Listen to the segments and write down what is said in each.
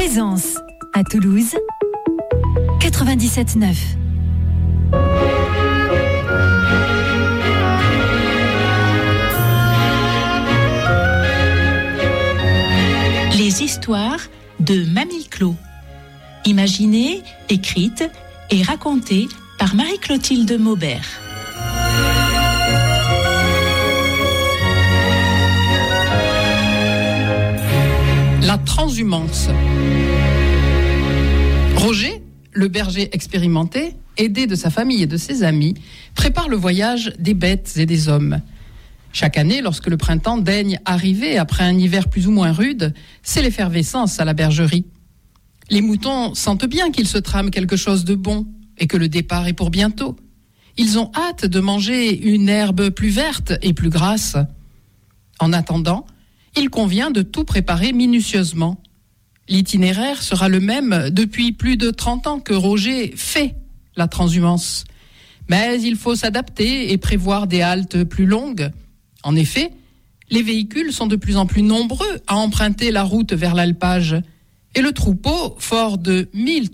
Plaisance, à Toulouse, 97.9. Les histoires de Mamie Clo. Imaginées, écrites et racontées par Marie-Clotilde Maubert. La transhumance. Roger, le berger expérimenté, aidé de sa famille et de ses amis, prépare le voyage des bêtes et des hommes. Chaque année, lorsque le printemps daigne arriver après un hiver plus ou moins rude, c'est l'effervescence à la bergerie. Les moutons sentent bien qu'il se trame quelque chose de bon et que le départ est pour bientôt. Ils ont hâte de manger une herbe plus verte et plus grasse. En attendant, il convient de tout préparer minutieusement. L'itinéraire sera le même depuis plus de 30 ans que Roger fait la transhumance. Mais il faut s'adapter et prévoir des haltes plus longues. En effet, les véhicules sont de plus en plus nombreux à emprunter la route vers l'alpage. Et le troupeau, fort de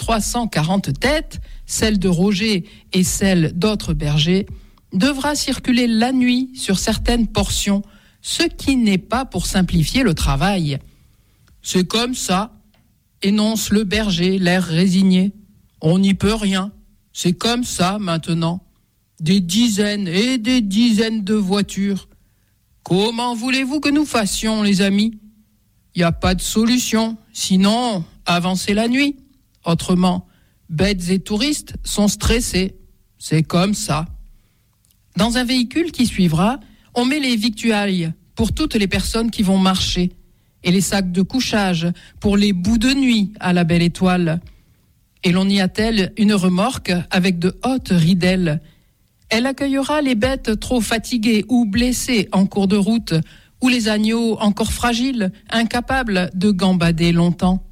1340 têtes, celle de Roger et celle d'autres bergers, devra circuler la nuit sur certaines portions, ce qui n'est pas pour simplifier le travail. C'est comme ça, énonce le berger, l'air résigné. On n'y peut rien. C'est comme ça maintenant. Des dizaines et des dizaines de voitures. Comment voulez-vous que nous fassions, les amis ? Il n'y a pas de solution. Sinon, avancez la nuit. Autrement, bêtes et touristes sont stressés. C'est comme ça. Dans un véhicule qui suivra, on met les victuailles pour toutes les personnes qui vont marcher et les sacs de couchage pour les bouts de nuit à la belle étoile. Et l'on y attelle une remorque avec de hautes ridelles. Elle accueillera les bêtes trop fatiguées ou blessées en cours de route, ou les agneaux encore fragiles, incapables de gambader longtemps.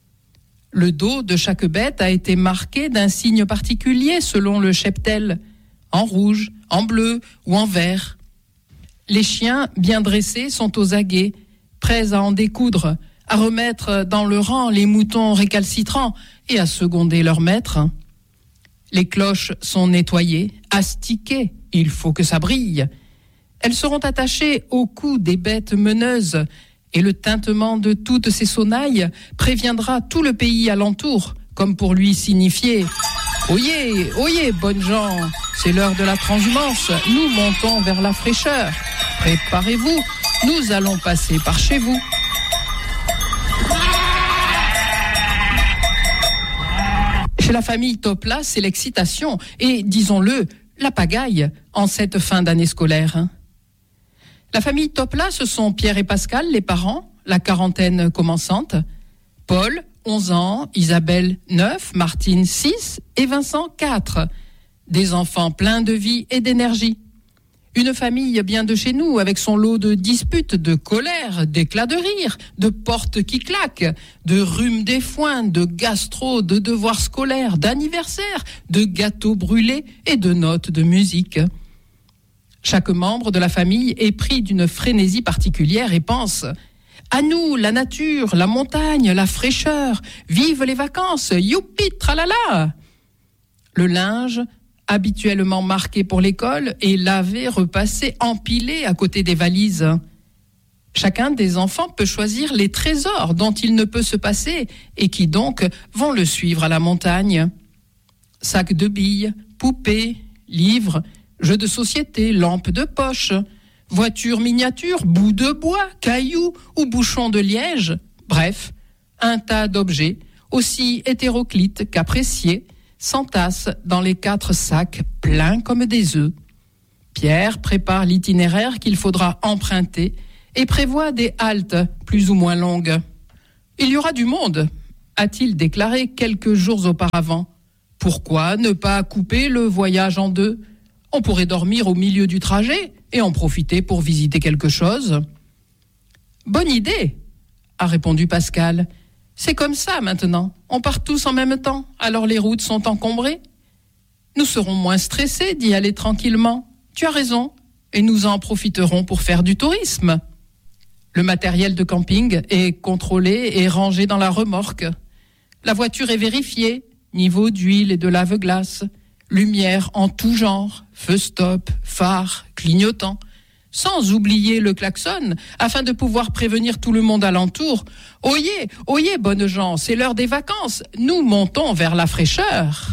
Le dos de chaque bête a été marqué d'un signe particulier selon le cheptel, en rouge, en bleu ou en vert. Les chiens bien dressés sont aux aguets, prêts à en découdre, à remettre dans le rang les moutons récalcitrants et à seconder leur maître. Les cloches sont nettoyées, astiquées, il faut que ça brille. Elles seront attachées au cou des bêtes meneuses et le tintement de toutes ces sonnailles préviendra tout le pays alentour, comme pour lui signifier « Oyez, oyez, bonnes gens, c'est l'heure de la transhumance, nous montons vers la fraîcheur. Préparez-vous, nous allons passer par chez vous. » Chez la famille Topla, c'est l'excitation et, disons-le, la pagaille en cette fin d'année scolaire. La famille Topla, ce sont Pierre et Pascal, les parents, la quarantaine commençante, Paul, 11 ans, Isabelle, 9, Martine, 6 et Vincent, 4. Des enfants pleins de vie et d'énergie. Une famille bien de chez nous, avec son lot de disputes, de colère, d'éclats de rire, de portes qui claquent, de rhume des foins, de gastro, de devoirs scolaires, d'anniversaires, de gâteaux brûlés et de notes de musique. Chaque membre de la famille est pris d'une frénésie particulière et pense « À nous, la nature, la montagne, la fraîcheur, vive les vacances, youpi, tralala !» Le linge, habituellement marqué pour l'école, est lavé, repassé, empilé à côté des valises. Chacun des enfants peut choisir les trésors dont il ne peut se passer et qui donc vont le suivre à la montagne. Sacs de billes, poupées, livres, jeux de société, lampes de poche, voitures miniatures, bouts de bois, cailloux ou bouchons de liège, bref, un tas d'objets, aussi hétéroclites qu'appréciés, s'entassent dans les 4 sacs pleins comme des œufs. Pierre prépare l'itinéraire qu'il faudra emprunter et prévoit des haltes plus ou moins longues. Il y aura du monde, a-t-il déclaré quelques jours auparavant. Pourquoi ne pas couper le voyage en 2 ? On pourrait dormir au milieu du trajet et en profiter pour visiter quelque chose. Bonne idée, a répondu Pascal. C'est comme ça maintenant. On part tous en même temps, alors les routes sont encombrées. Nous serons moins stressés d'y aller tranquillement. Tu as raison, et nous en profiterons pour faire du tourisme. Le matériel de camping est contrôlé et rangé dans la remorque. La voiture est vérifiée, niveau d'huile et de lave-glace, lumière en tout genre, feu stop, phare, clignotant, sans oublier le klaxon, afin de pouvoir prévenir tout le monde alentour. « Oyez, oyez, bonnes gens, c'est l'heure des vacances, nous montons vers la fraîcheur !»